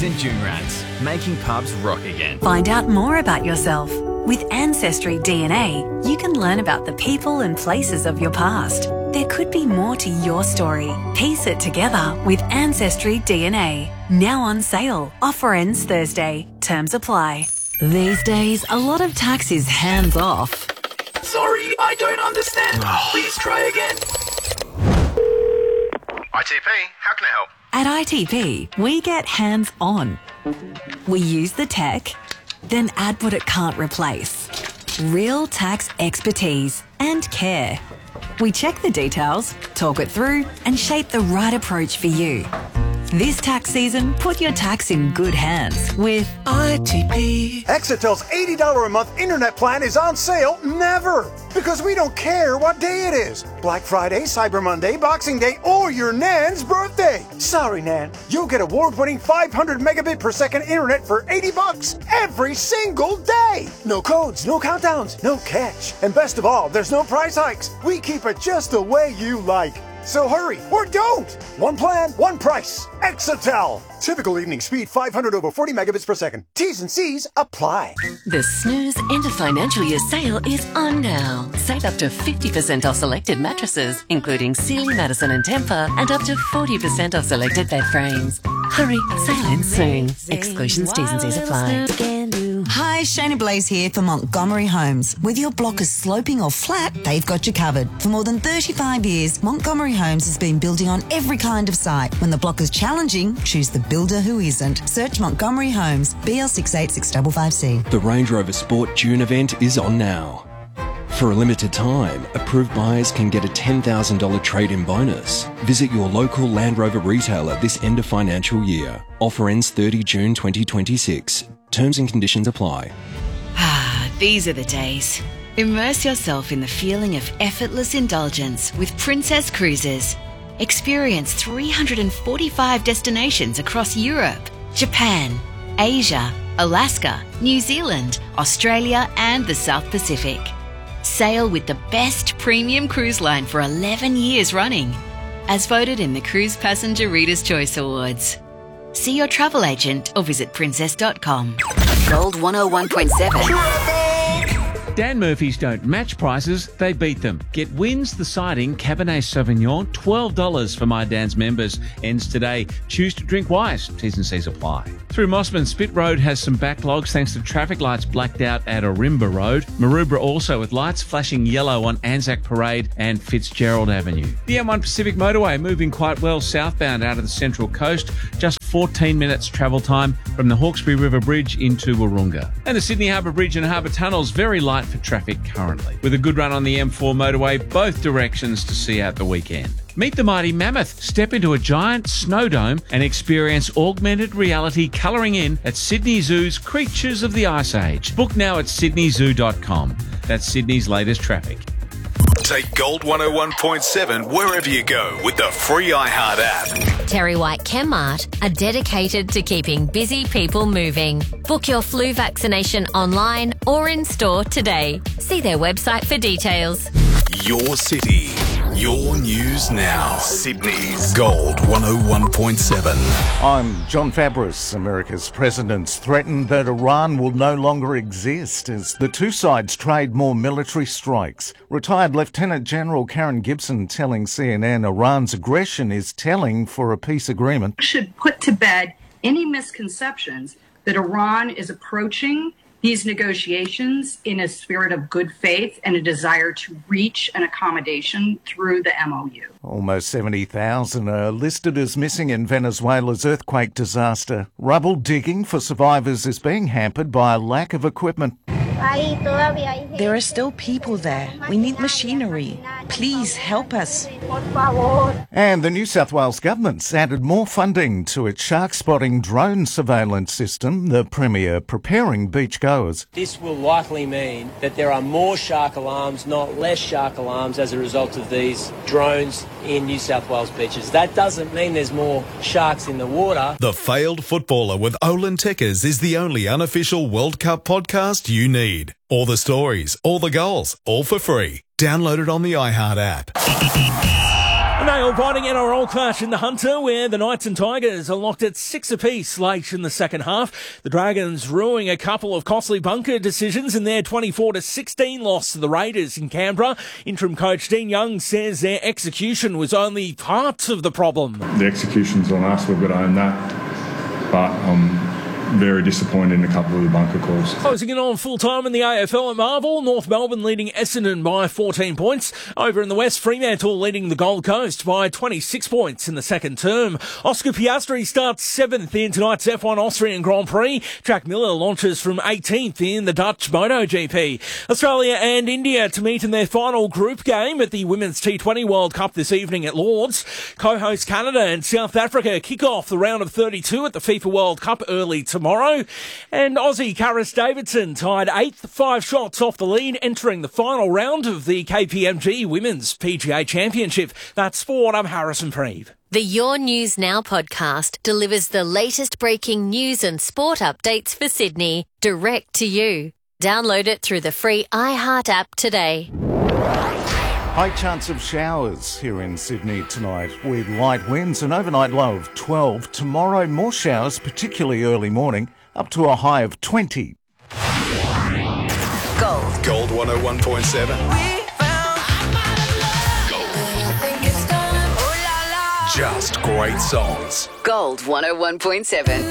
D's and Junrats, making pubs rock again. Find out more about yourself. With Ancestry DNA, you can learn about the people and places of your past. There could be more to your story. Piece it together with Ancestry DNA. Now on sale. Offer ends Thursday. Terms apply. These days, a lot of tax is hands off. Sorry, I don't understand. Please try again. ITP, how can I help? At ITP, we get hands on. We use the tech, then add what it can't replace. Real tax expertise and care. We check the details, talk it through, and shape the right approach for you. This tax season, put your tax in good hands with ITP. Exitel's $80 a month internet plan is on sale never, because we don't care what day it is. Black Friday, Cyber Monday, Boxing Day, or your Nan's birthday. Sorry, Nan, you'll get award-winning 500 megabit per second internet for $80 every single day. No codes, no countdowns, no catch. And best of all, there's no price hikes. We keep it just the way you like. So hurry, or don't! One plan, one price. Exitel. Typical evening speed 500 over 40 megabits per second. T's and C's apply. The Snooze End of Financial Year sale is on now. Save up to 50% off selected mattresses, including Sealy, Madison and Tempur, and up to 40% off selected bed frames. Hurry, sale ends soon. Exclusions, T's and C's apply. Hi, Shayna Blaze here for Montgomery Homes. Whether your block is sloping or flat, they've got you covered. For more than 35 years, Montgomery Homes has been building on every kind of site. When the block is challenging, choose the builder who isn't. Search Montgomery Homes, BL686555C. The Range Rover Sport June event is on now. For a limited time, approved buyers can get a $10,000 trade-in bonus. Visit your local Land Rover retailer this end of financial year. Offer ends 30 June 2026. Terms and conditions apply. These are the days. Immerse yourself in the feeling of effortless indulgence with Princess Cruises. Experience 345 destinations across Europe, Japan, Asia, Alaska, New Zealand, Australia and the South Pacific. Sail with the best premium cruise line for 11 years running, as voted in the Cruise Passenger Reader's Choice Awards. See your travel agent or visit princess.com. Gold 101.7. Dan Murphy's don't match prices, they beat them. Get Wins the Siding Cabernet Sauvignon, $12 for My Dan's members. Ends today. Choose to drink wise. T's and C's apply. Through Mossman, Spit Road has some backlogs thanks to traffic lights blacked out at Orimba Road. Maroubra also with lights flashing yellow on Anzac Parade and Fitzgerald Avenue. The M1 Pacific Motorway moving quite well southbound out of the Central Coast. Just 14 minutes travel time from the Hawkesbury River Bridge into Wahroonga. And the Sydney Harbour Bridge and Harbour Tunnels very light for traffic currently, with a good run on the M4 motorway both directions to see out the weekend. Meet the mighty mammoth. Step into a giant snow dome and experience augmented reality colouring in at Sydney Zoo's Creatures of the Ice Age. Book now at sydneyzoo.com. That's Sydney's latest traffic. Take Gold 101.7 wherever you go with the free iHeart app. Terry White Chemmart are dedicated to keeping busy people moving. Book your flu vaccination online or in store today. See their website for details. Your city, your news now. Sydney's Gold 101.7. I'm John Fabris. America's presidents threatened that Iran will no longer exist as the two sides trade more military strikes. Retired Lieutenant General Karen Gibson telling CNN Iran's aggression is telling for a peace agreement. Should put to bed any misconceptions that Iran is approaching these negotiations in a spirit of good faith and a desire to reach an accommodation through the MOU. Almost 70,000 are listed as missing in Venezuela's earthquake disaster. Rubble digging for survivors is being hampered by a lack of equipment. There are still people there. We need machinery. Please help us. And the New South Wales government's added more funding to its shark spotting drone surveillance system, the Premier preparing beachgoers. This will likely mean that there are more shark alarms, not less shark alarms, as a result of these drones in New South Wales beaches. That doesn't mean there's more sharks in the water. The Failed Footballer with Olin Teckers is the only unofficial World Cup podcast you need. All the stories, all the goals, all for free. Download it on the iHeart app. A nail-biting NRL clash in the Hunter, where the Knights and Tigers are locked at 6 apiece late in the second half. The Dragons ruining a couple of costly bunker decisions in their 24-16 loss to the Raiders in Canberra. Interim coach Dean Young says their execution was only part of the problem. The execution's on us, we've got to own that. But very disappointed in a couple of the bunker calls. Closing in on full-time in the AFL at Marvel, North Melbourne leading Essendon by 14 points. Over in the West, Fremantle leading the Gold Coast by 26 points in the second term. Oscar Piastri starts 7th in tonight's F1 Austrian Grand Prix. Jack Miller launches from 18th in the Dutch MotoGP. Australia and India to meet in their final group game at the Women's T20 World Cup this evening at Lords. Co-host Canada and South Africa kick off the round of 32 at the FIFA World Cup early tomorrow. And Aussie Karis Davidson tied 8th, 5 shots off the lead, entering the final round of the KPMG Women's PGA Championship. That's sport. I'm Harrison Preeve. The Your News Now podcast delivers the latest breaking news and sport updates for Sydney direct to you. Download it through the free iHeart app today. High chance of showers here in Sydney tonight with light winds, an overnight low of 12. Tomorrow, more showers, particularly early morning, up to a high of 20. Gold 101.7. Just great songs. Gold 101.7.